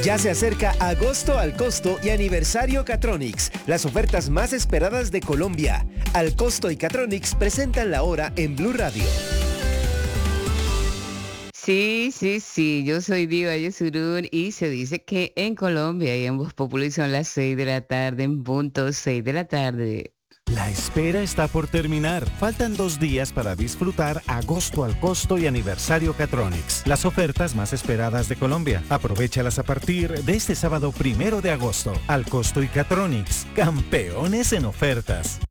Ya se acerca agosto al costo y aniversario Catronics, las ofertas más esperadas de Colombia. Al costo y Catronics presentan la hora en Blue Radio. Sí, yo soy Diva Yesurún y se dice que en Colombia y en Voz Populi son las 6 de la tarde, en punto 6 de la tarde. La espera está por terminar. Faltan 2 días para disfrutar agosto al costo y aniversario Catronics. Las ofertas más esperadas de Colombia. Aprovéchalas a partir de este sábado 1 de agosto. Al costo y Catronics. Campeones en ofertas.